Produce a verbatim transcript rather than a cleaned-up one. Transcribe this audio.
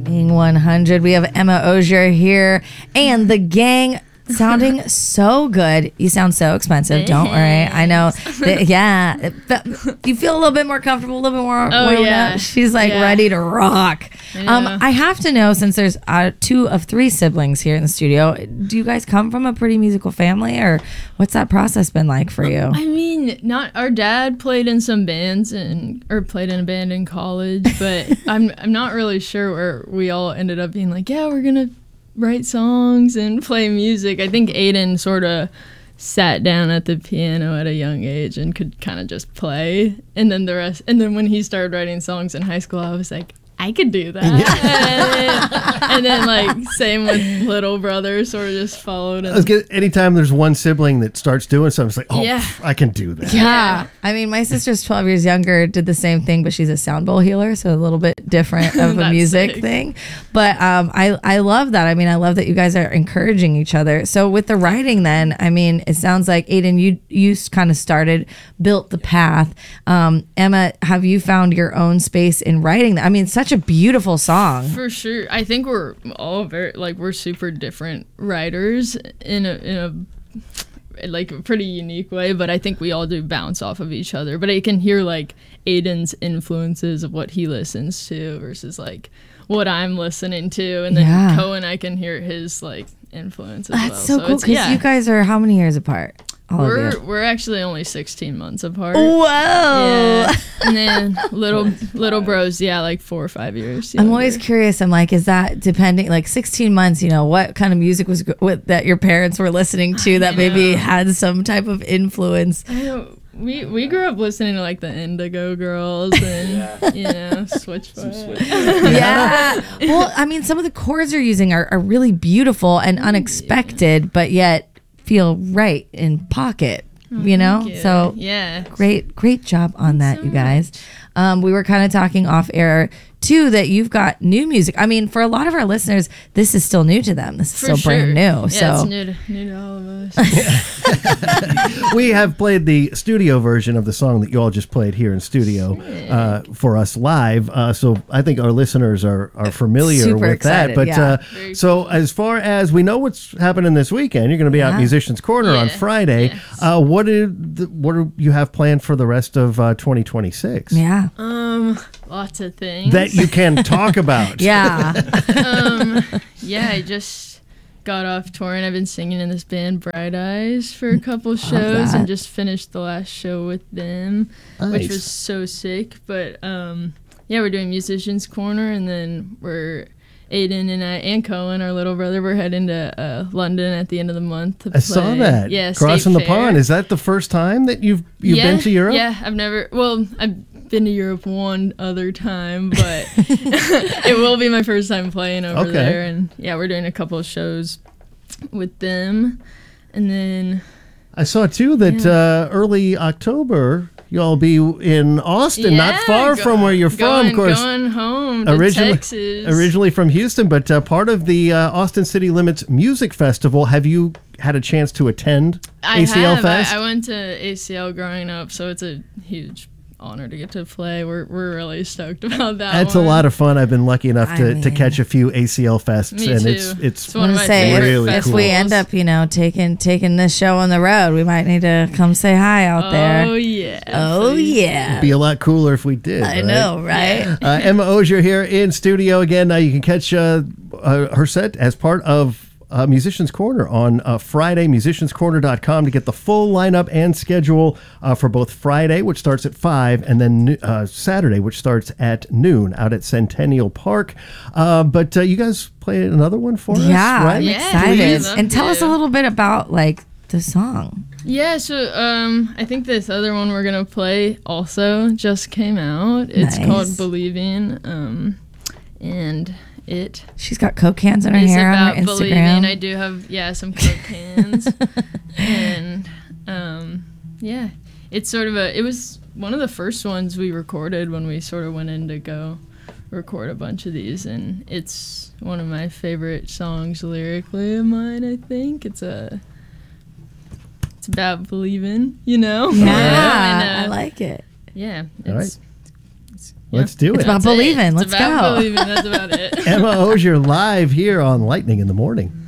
Being one hundred. We have Emma Osier here and the gang sounding so good. You sound so expensive. Don't worry. I know. That, yeah. But you feel a little bit more comfortable, a little bit more. Oh, yeah. Up. She's like yeah. ready to rock. I Um, I have to know, since there's uh, two of three siblings here in the studio, do you guys come from a pretty musical family, or what's that process been like for you? I mean, not our dad played in some bands and or played in a band in college, but I'm I'm not really sure where we all ended up being like, yeah, we're gonna write songs and play music. I think Aiden sort of sat down at the piano at a young age and could kind of just play, and then the rest. And then when he started writing songs in high school, I was like, I could do that. Yeah. and, then, and then like same with little brother, sort of just followed. And I was getting, anytime there's one sibling that starts doing something, it's like, oh, Yeah. pff, I can do that. Yeah. I mean, my sister's twelve years younger, did the same thing, but she's a sound bowl healer, so a little bit different of a That's music sick. thing. But um, I, I love that. I mean, I love that you guys are encouraging each other. So with the writing then, I mean, it sounds like, Aiden, you, you kind of started, built the path. Um, Emma, have you found your own space in writing that? I mean, such a beautiful song. For sure. I think we're all very, like, we're super different writers in a, in a, like, a pretty unique way, but I think we all do bounce off of each other. But I can hear, like, Aiden's influences of what he listens to versus, like, what I'm listening to. And then Yeah. Cohen, I can hear his, like, influence as That's well. so cool, it's- because yeah. you guys are how many years apart? All of We're you. we're actually only sixteen months apart. Whoa. Yeah. And then little little bros, yeah, like four or five years. I'm always younger. curious. I'm like, is that depending, like sixteen months, you know, what kind of music was go- what, that your parents were listening to that maybe know. had some type of influence? I know. We we grew up listening to like the Indigo Girls and you know Switchfoot. Yeah. Well, I mean, some of the chords you're using are, are really beautiful and unexpected, but yet feel right in pocket, you know? Thank you. So yeah. great, great job on that, so you guys. Um, we were kind of talking off air too that you've got new music. I mean, for a lot of our listeners, this is still new to them. This is For still sure. brand new. Yeah, so it's new to, new to all of us. We have played the studio version of the song that you all just played here in studio uh, for us live. Uh, so I think our listeners are, are familiar Super with excited, that. But yeah. uh, Very so as far as we know what's happening this weekend, you're going to be out Yeah. at Musicians Corner on Yeah. Friday. Yes. Uh, what, did the, what do you have planned for the rest of uh, twenty twenty-six? yeah. Um, lots of things. That you can talk about. Yeah. um, yeah, I just got off touring. I've been singing in this band Bright Eyes for a couple shows that. and just finished the last show with them, Nice. which was so sick. But um, yeah, we're doing Musicians Corner, and then we're Aiden and I and Cohen, our little brother, we're heading to uh, London at the end of the month to I saw play- that. Yeah, Crossing State the Fair. pond. Is that the first time that you've you've yeah, been to Europe? Yeah, I've never. Well, I've been to Europe one other time, but it will be my first time playing over Okay. there. And yeah, we're doing a couple of shows with them, and then I saw too that Yeah. uh, early October you'll be in Austin, not Yeah, far go- from where you're from, going, of course. Going home to Originally, Texas. originally from Houston, but uh, part of the uh, Austin City Limits Music Festival. Have you had a chance to attend I A C L have. Fest? I, I went to A C L growing up, so it's a huge honor to get to play. We're we're really stoked about that. That's a one. lot of fun. I've been lucky enough I to, to mean- catch a few A C L fests, Me and too. it's it's It's I one want of to my say, favorite if, really if cool. we festivals. end up, you know, taking taking this show on the road, we might need to come say hi out Oh there. yeah. Oh please. yeah. be a lot cooler if we did. I right? know, right? Uh, Emma Osier here in studio again. Uh, you can catch uh, uh, her set as part of uh, Musicians Corner on uh, Friday, musicians corner dot com to get the full lineup and schedule uh, for both Friday, which starts at five, and then uh, Saturday, which starts at noon out at Centennial Park. Uh, but uh, you guys play another one for us, Yeah, right? I'm Yeah, excited. please. And tell us a Yeah. little bit about like the song. Yeah, so um, I think this other one we're gonna play also just came out. It's Nice. called Believing, um, and it She's got Coke cans in her is hair on her about believing. I Instagram. do have yeah some Coke cans, and um, yeah, it's sort of a. It was one of the first ones we recorded when we sort of went in to go record a bunch of these, and it's one of my favorite songs lyrically of mine. I think it's a. It's about believing, you know. Yeah, And, uh, I like it. Yeah, All it's, it's Let's do it. It's about That's it. believing. It's Let's about go. believing. That's about it. Emma Ozier live here on Lightning in the Morning.